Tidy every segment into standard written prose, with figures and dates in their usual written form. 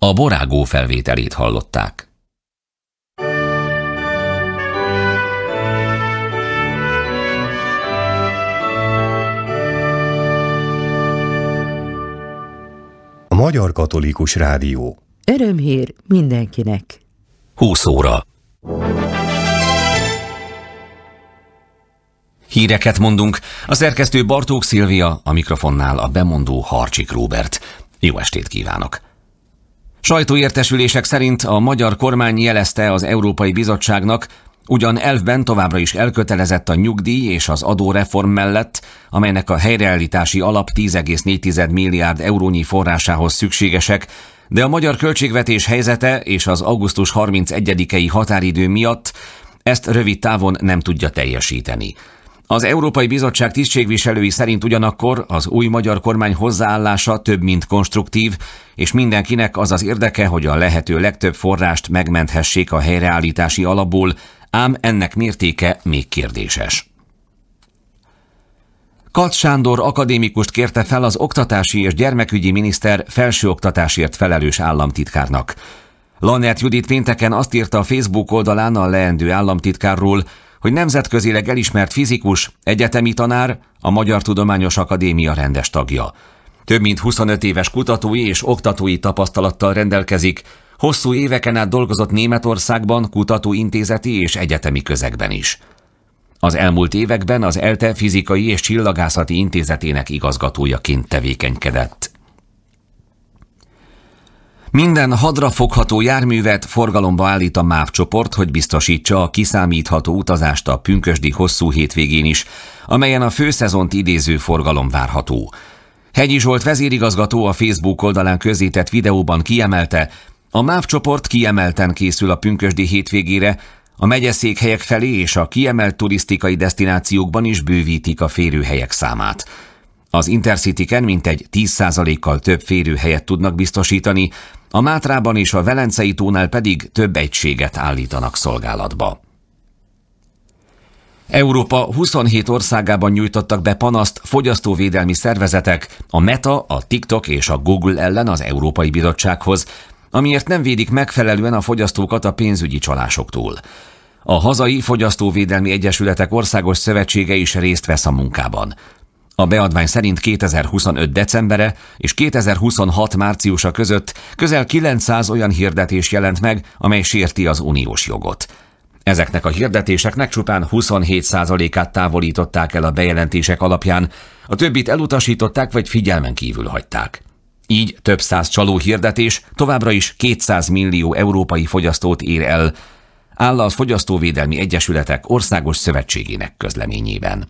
A borágó felvételét hallották. A Magyar Katolikus Rádió. Örömhír mindenkinek. 20 óra. Híreket mondunk. A szerkesztő Bartók Szilvia, a mikrofonnál a bemondó Harcsik Róbert. Jó estét kívánok! Sajtóértesülések szerint a magyar kormány jelezte az Európai Bizottságnak, ugyan elvben továbbra is elkötelezett a nyugdíj és az adóreform mellett, amelynek a helyreállítási alap 10,4 milliárd eurónyi forrásához szükségesek, de a magyar költségvetés helyzete és az augusztus 31-i határidő miatt ezt rövid távon nem tudja teljesíteni. Az Európai Bizottság tisztségviselői szerint ugyanakkor az új magyar kormány hozzáállása több mint konstruktív, és mindenkinek az az érdeke, hogy a lehető legtöbb forrást megmenthessék a helyreállítási alapból, ám ennek mértéke még kérdéses. Kath Sándor akadémikust kérte fel az oktatási és gyermekügyi miniszter felsőoktatásért felelős államtitkárnak. Lannert Judit pénteken azt írta a Facebook oldalán a leendő államtitkárról, hogy nemzetközileg elismert fizikus, egyetemi tanár, a Magyar Tudományos Akadémia rendes tagja. Több mint 25 éves kutatói és oktatói tapasztalattal rendelkezik, hosszú éveken át dolgozott Németországban, kutatóintézeti és egyetemi közegben is. Az elmúlt években az ELTE Fizikai és Csillagászati Intézetének igazgatójaként tevékenykedett. Minden hadrafogható járművet forgalomba állít a MÁV csoport, hogy biztosítsa a kiszámítható utazást a pünkösdi hosszú hétvégén is, amelyen a főszezont idéző forgalom várható. Hegyi Zsolt vezérigazgató a Facebook oldalán közzétett videóban kiemelte, a MÁV csoport kiemelten készül a pünkösdi hétvégére, a megyeszékhelyek felé és a kiemelt turisztikai desztinációkban is bővítik a férőhelyek számát. Az Intercityken mintegy 10%-kal több férőhelyet tudnak biztosítani, a Mátrában és a Velencei tónál pedig több egységet állítanak szolgálatba. Európa 27 országában nyújtottak be panaszt fogyasztóvédelmi szervezetek a Meta, a TikTok és a Google ellen az Európai Bizottsághoz, amiért nem védik megfelelően a fogyasztókat a pénzügyi csalásoktól. A hazai fogyasztóvédelmi egyesületek országos szövetsége is részt vesz a munkában. A beadvány szerint 2025. decembere és 2026. márciusa között közel 900 olyan hirdetés jelent meg, amely sérti az uniós jogot. Ezeknek a hirdetéseknek csupán 27%-át távolították el a bejelentések alapján, a többit elutasították vagy figyelmen kívül hagyták. Így több száz csaló hirdetés továbbra is 200 millió európai fogyasztót ér el, áll a Fogyasztóvédelmi Egyesületek Országos Szövetségének közleményében.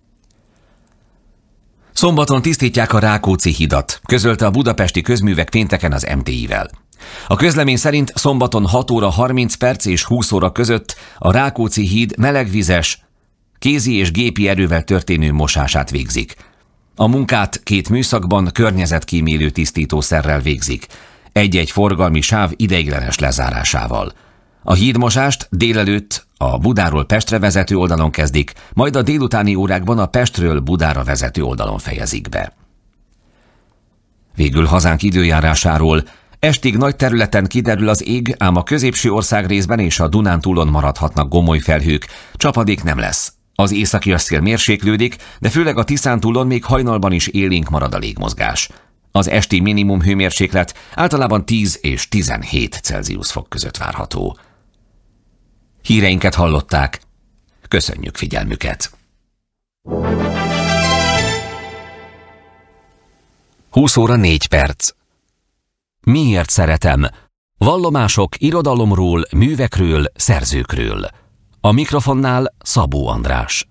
Szombaton tisztítják a Rákóczi hidat, közölte a Budapesti Közművek pénteken az MTI-vel. A közlemény szerint szombaton 6 óra 30 perc és 20 óra között a Rákóczi híd melegvizes, kézi és gépi erővel történő mosását végzik. A munkát 2 műszakban környezetkímélő tisztítószerrel végzik, egy-egy forgalmi sáv ideiglenes lezárásával. A hídmosást délelőtt a Budáról Pestre vezető oldalon kezdik, majd a délutáni órákban a Pestről Budára vezető oldalon fejezik be. Végül hazánk időjárásáról. Estig nagy területen kiderül az ég, ám a középső ország részben és a Dunántúlon maradhatnak gomoly felhők, csapadék nem lesz. Az északi szél mérséklődik, de főleg a Tiszántúlon még hajnalban is élénk marad a légmozgás. Az esti minimum hőmérséklet általában 10 és 17 Celsius fok között várható. Híreinket hallották. Köszönjük figyelmüket! 20 óra 4 perc. Miért szeretem? Vallomások irodalomról, művekről, szerzőkről. A mikrofonnál Szabó András.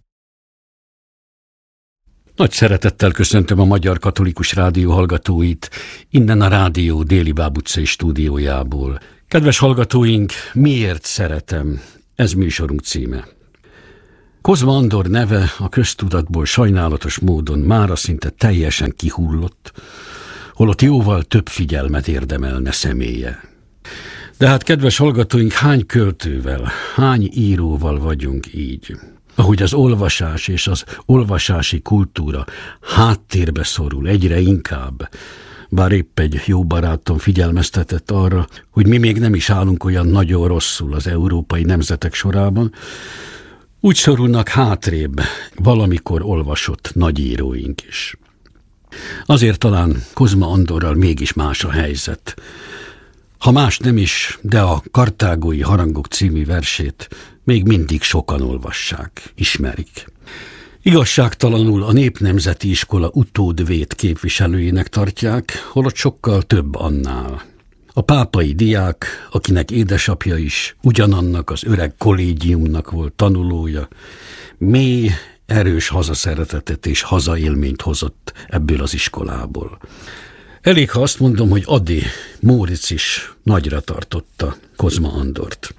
Nagy szeretettel köszöntöm a Magyar Katolikus Rádió hallgatóit, innen a rádió Déli Báb utcai stúdiójából. Kedves hallgatóink, miért szeretem? Ez műsorunk címe. Kozma Andor neve a köztudatból sajnálatos módon mára szinte teljesen kihullott, holott jóval több figyelmet érdemelne személye. De hát, kedves hallgatóink, hány költővel, hány íróval vagyunk így? Ahogy az olvasás és az olvasási kultúra háttérbe szorul egyre inkább, bár épp egy jó barátom figyelmeztetett arra, hogy mi még nem is állunk olyan nagyon rosszul az európai nemzetek sorában, úgy szorulnak hátrébb valamikor olvasott nagyíróink is. Azért talán Kozma Andorral mégis más a helyzet. Ha más nem is, de a Kartágói Harangok című versét még mindig sokan olvassák, ismerik. Igazságtalanul a Népnemzeti Iskola utódvét képviselőjének tartják, holott sokkal több annál. A pápai diák, akinek édesapja is ugyanannak az öreg kollégiumnak volt tanulója, mély, erős hazaszeretetet és hazaélményt hozott ebből az iskolából. Elég, ha azt mondom, hogy Ady Móricz is nagyra tartotta Kozma Andort.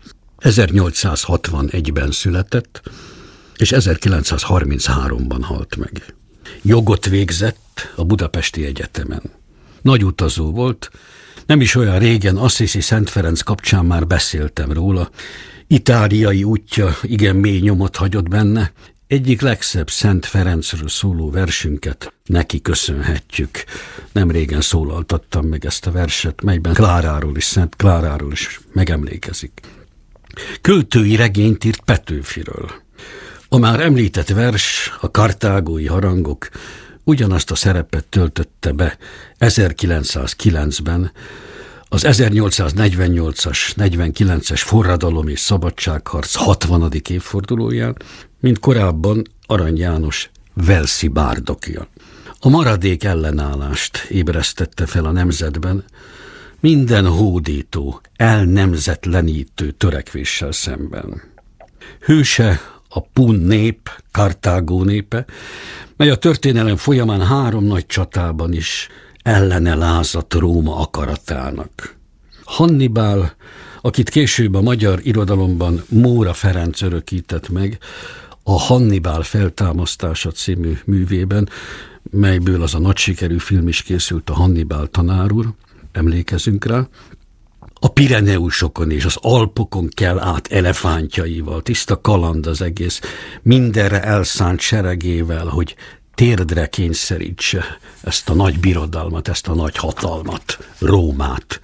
1861-ben született, és 1933-ban halt meg. Jogot végzett a Budapesti Egyetemen. Nagy utazó volt, nem is olyan régen Assisi Szent Ferenc kapcsán már beszéltem róla. Itáliai útja igen mély nyomot hagyott benne. Egyik legszebb Szent Ferencről szóló versünket neki köszönhetjük. Nem régen szólaltattam meg ezt a verset, melyben Kláráról és Szent Kláráról is megemlékezik. Költői regényt írt Petőfiről. A már említett vers, a Kartágói Harangok ugyanazt a szerepet töltötte be 1909-ben, az 1848-as, 49-es forradalom és szabadságharc 60. évfordulóján, mint korábban Arany János velszi bárdokja. A maradék ellenállást ébresztette fel a nemzetben, minden hódító, elnemzetlenítő törekvéssel szemben. Hőse a pun nép, Kartágó népe, mely a történelem folyamán 3 nagy csatában is ellene lázadt Róma akaratának. Hannibál, akit később a magyar irodalomban Móra Ferenc örökített meg, a Hannibál feltámasztása című művében, melyből az a nagy sikerű film is készült, a Hannibál tanár úr, emlékezünk rá, a Pireneusokon és az Alpokon kell át elefántjaival, tiszta kaland az egész, mindenre elszánt seregével, hogy térdre kényszerítse ezt a nagy birodalmat, ezt a nagy hatalmat, Rómát.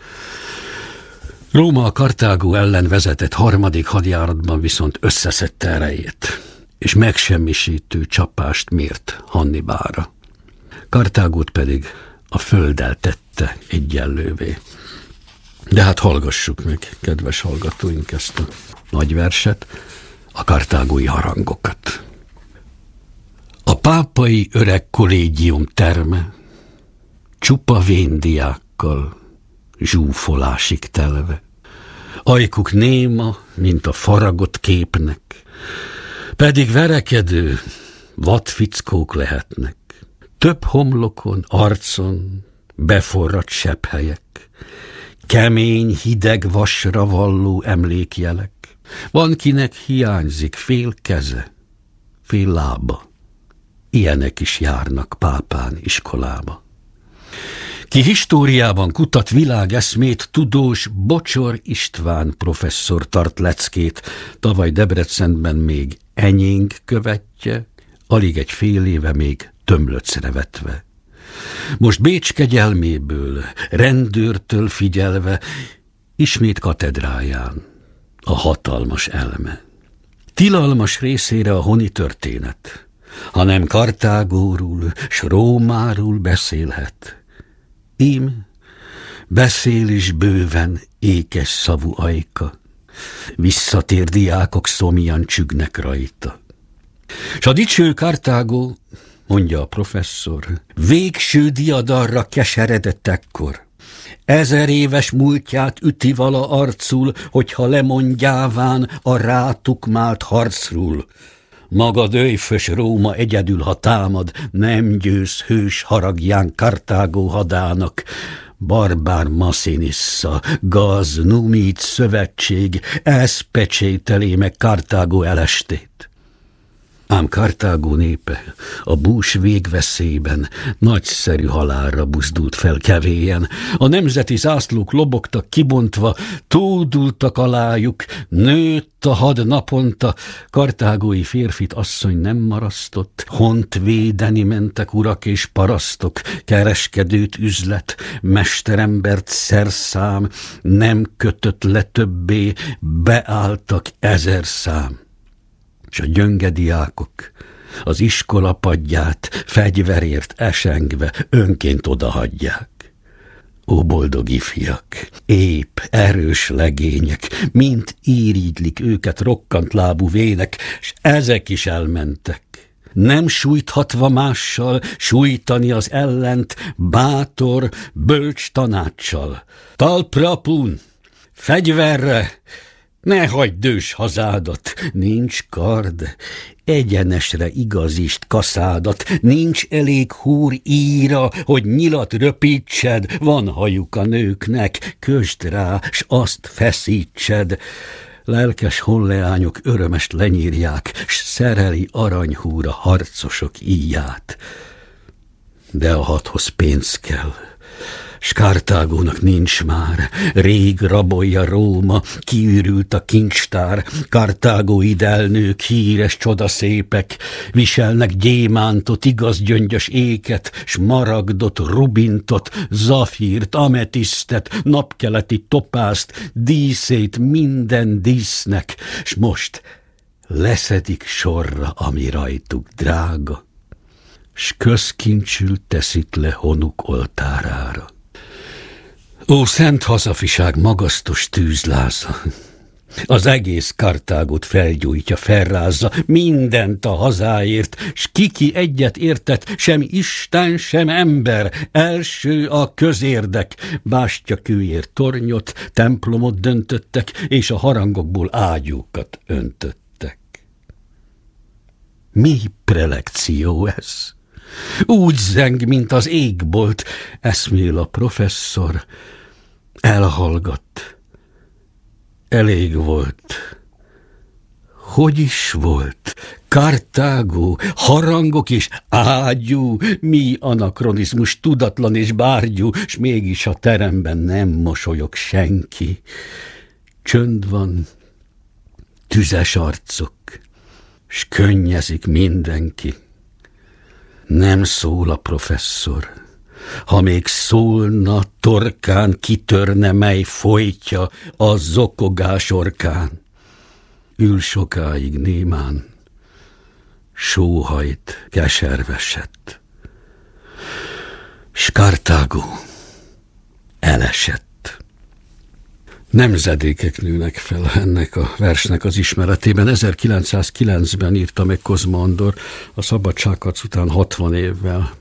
Róma a Kartágó ellen vezetett 3. hadjáratban viszont összeszedte erejét, és megsemmisítő csapást mért Hannibálra. Kartágót pedig a földdel tette egyenlővé. De hát hallgassuk meg, kedves hallgatóink, ezt a nagy verset, a Kartágói Harangokat. A pápai öreg kollégium terme, csupa véndiákkal, zsúfolásig telve. Ajkuk néma, mint a faragott képnek, pedig verekedő vadfickók lehetnek. Több homlokon, arcon, beforradt sebhelyek, kemény, hideg vasra valló emlékjelek. Van, kinek hiányzik fél keze, fél lába. Ilyenek is járnak pápán iskolába. Ki históriában kutat világeszmét, tudós Bocsor István professzor tart leckét, tavaly Debrecenben még Enyénk követje, alig egy fél éve még Tömlöcre vetve. Most Bécs kegyelméből, rendőrtől figyelve, ismét katedráján a hatalmas elme. Tilalmas részére a honi történet, hanem Kartágóról s Rómáról beszélhet. Ím beszél is bőven ékes szavú ajka, visszatér diákok szomjan csüggnek rajta. S a dicső Kartágó, mondja a professzor, végső diadalra keseredett ekkor. 1000 éves múltját üti vala arcul, hogyha lemondjáván a rátukmált harcról. Magad öjfös Róma egyedül, ha támad, nem győz hős haragján Kartágó hadának. Barbár Massinissa, gaz, numíd szövetség, ez pecsételé meg Kartágó elestét. Ám Kartágó népe a bús végveszélyben nagyszerű halálra buzdult fel kevélyen. A nemzeti zászlók lobogtak kibontva, tódultak alájuk, nőtt a had naponta. Kartágói férfit asszony nem marasztott, hont védeni mentek urak és parasztok, kereskedőt üzlet, mesterembert szerszám, nem kötött le többé, beálltak 1000 szám. S a gyöngediákok az iskola padját fegyverért esengve önként odahagyják. Ó, boldog ifjak, épp, erős legények, mint irigylik őket rokkant lábú vének, s ezek is elmentek. Nem sújthatva mással, sújtani az ellent, bátor, bölcs tanáccsal. Talpra, pun, fegyverre! Ne hagyd ős hazádat, nincs kard, egyenesre igazítsd kaszádat, nincs elég húr íra, hogy nyilat röpítsed, van hajuk a nőknek, kösd rá, s azt feszítsed. Lelkes honleányok örömest lenyírják, s szereli aranyhúra harcosok íját. De a hadhoz pénz kell, s Kartágónak nincs már, rég rabolja Róma, kiürült a kincstár, kartágói delnők, híres csodaszépek, viselnek gyémántot, igaz gyöngyös éket, smaragdot, rubintot, zafírt, ametisztet, napkeleti topászt, díszét minden dísznek, s most leszedik sorra, ami rajtuk drága, s közkincsül teszik le honuk oltárára. Ó, szent hazafiság magasztos tűzláza! Az egész Kartágot felgyújtja, felrázza, mindent a hazáért, s kiki egyet értett, sem Isten, sem ember, első a közérdek. Bástyakőért tornyot, templomot döntöttek, és a harangokból ágyúkat öntöttek. Mi prelekció ez? Úgy zeng, mint az égbolt, eszmél a professzor. Elhallgatt. Elég volt. Hogy is volt? Kartágó, harangok és ágyú, mi anakronizmus, tudatlan és bárgyú, s mégis a teremben nem mosolyog senki. Csönd van, tüzes arcok, s könnyezik mindenki. Nem szól a professzor. Ha még szólna, torkán kitörne, mely folytja a zokogás orkán. Ül sokáig némán, sóhajt keservesett. S Kartágó elesett. Nemzedékek nőnek fel ennek a versnek az ismeretében. 1909-ben írta meg Kozma Andor, a szabadságharc után 60 évvel.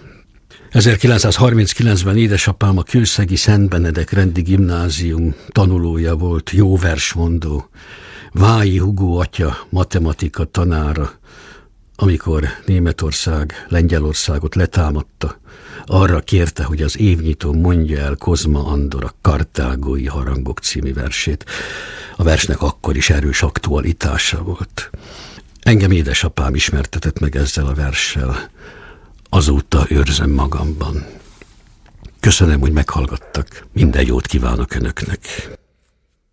1939-ben édesapám a kőszegi Szent Benedek rendi gimnázium tanulója volt, jó versmondó. Vályi Hugó atya matematika tanára, amikor Németország Lengyelországot letámadta, arra kérte, hogy az évnyitón mondja el Kozma Andor a Kartágói harangok című versét. A versnek akkor is erős aktualitása volt. Engem édesapám ismertetett meg ezzel a verssel. Azóta őrzöm magamban. Köszönöm, hogy meghallgattak. Minden jót kívánok önöknek.